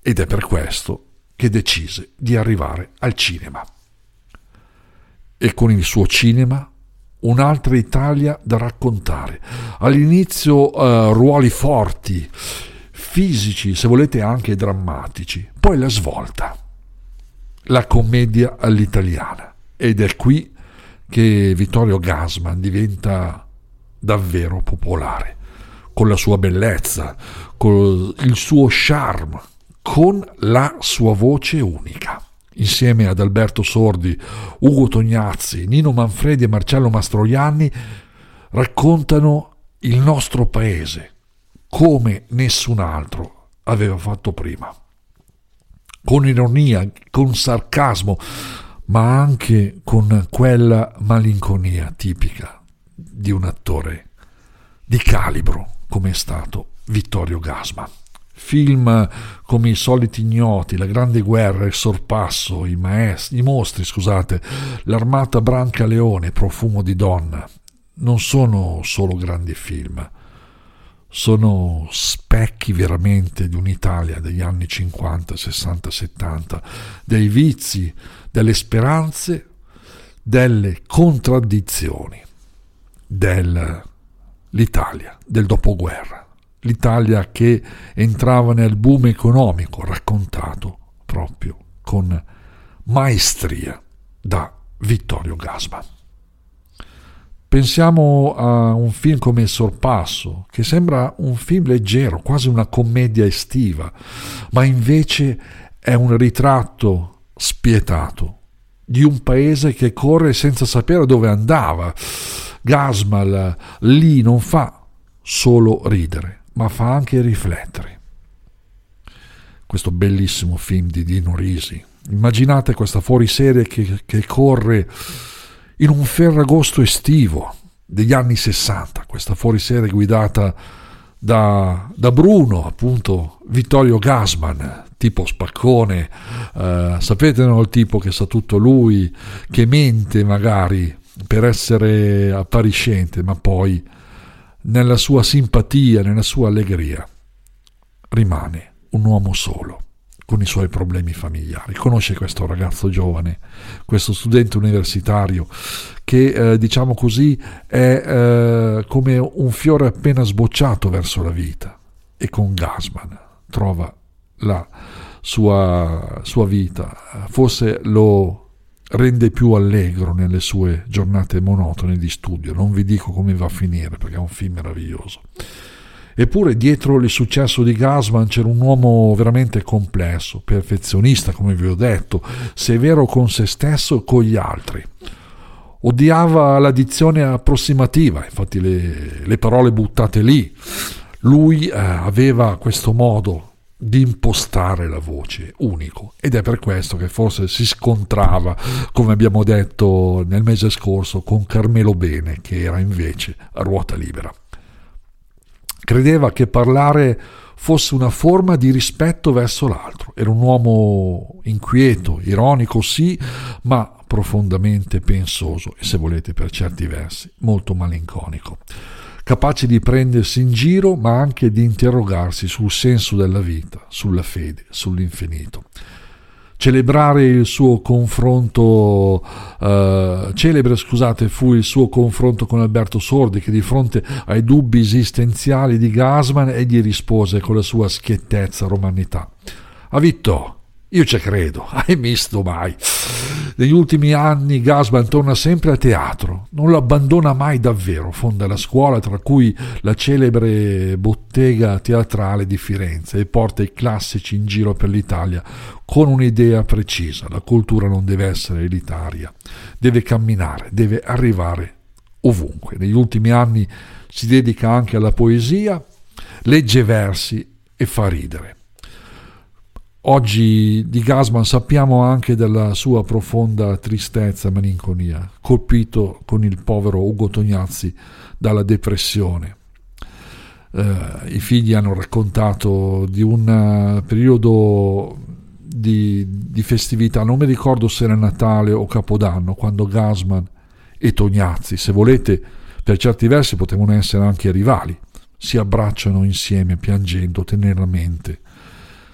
ed è per questo che decise di arrivare al cinema. E con il suo cinema un'altra Italia da raccontare. All'inizio ruoli forti, fisici, se volete anche drammatici, poi la svolta, la commedia all'italiana, ed è qui che Vittorio Gassman diventa davvero popolare, con la sua bellezza, con il suo charme, con la sua voce unica. Insieme ad Alberto Sordi, Ugo Tognazzi, Nino Manfredi e Marcello Mastroianni raccontano il nostro paese come nessun altro aveva fatto prima, con ironia, con sarcasmo, ma anche con quella malinconia tipica di un attore di calibro come è stato Vittorio Gassman. Film come I soliti ignoti, La grande guerra, Il sorpasso, I mostri, L'Armata Brancaleone, Profumo di donna non sono solo grandi film, sono specchi veramente di un'Italia degli anni 50, 60, 70, dei vizi, delle speranze, delle contraddizioni dell'Italia del dopoguerra. L'Italia che entrava nel boom economico, raccontato proprio con maestria da Vittorio Gassman. Pensiamo a un film come Il sorpasso, che sembra un film leggero, quasi una commedia estiva, ma invece è un ritratto spietato di un paese che corre senza sapere dove andava. Gassman lì non fa solo ridere, ma fa anche riflettere. Questo bellissimo film di Dino Risi. Immaginate questa fuoriserie che corre in un Ferragosto estivo degli anni 60, questa fuoriserie guidata da Bruno, appunto Vittorio Gassman, tipo spaccone, sapete, no, il tipo che sa tutto lui, che mente magari per essere appariscente, ma poi nella sua simpatia, nella sua allegria, rimane un uomo solo, con i suoi problemi familiari. Conosce questo ragazzo giovane, questo studente universitario, che diciamo così è come un fiore appena sbocciato verso la vita, e con Gassman trova la sua vita, forse lo rende più allegro nelle sue giornate monotone di studio. Non vi dico come va a finire, perché è un film meraviglioso. Eppure dietro il successo di Gassman c'era un uomo veramente complesso, perfezionista, come vi ho detto, severo con se stesso e con gli altri. Odiava la dizione approssimativa, infatti le parole buttate lì. Lui aveva questo modo di impostare la voce unico, ed è per questo che forse si scontrava, come abbiamo detto nel mese scorso, con Carmelo Bene, che era invece a ruota libera. Credeva che parlare fosse una forma di rispetto verso l'altro. Era un uomo inquieto, ironico sì, ma profondamente pensoso e, se volete, per certi versi molto malinconico, capace di prendersi in giro, ma anche di interrogarsi sul senso della vita, sulla fede, sull'infinito. Celebre fu il suo confronto con Alberto Sordi, che di fronte ai dubbi esistenziali di Gassman egli rispose con la sua schiettezza romanità: "A Vitto, io ci credo, hai visto mai?" Negli ultimi anni Gassman torna sempre a teatro, non lo abbandona mai davvero, fonda la scuola, tra cui la celebre bottega teatrale di Firenze, e porta i classici in giro per l'Italia con un'idea precisa: la cultura non deve essere elitaria, deve camminare, deve arrivare ovunque. Negli ultimi anni si dedica anche alla poesia, legge versi e fa ridere. Oggi di Gassman sappiamo anche della sua profonda tristezza e malinconia, colpito con il povero Ugo Tognazzi dalla depressione. I figli hanno raccontato di un periodo di festività, non mi ricordo se era Natale o Capodanno, quando Gassman e Tognazzi, se volete, per certi versi potevano essere anche rivali, si abbracciano insieme piangendo teneramente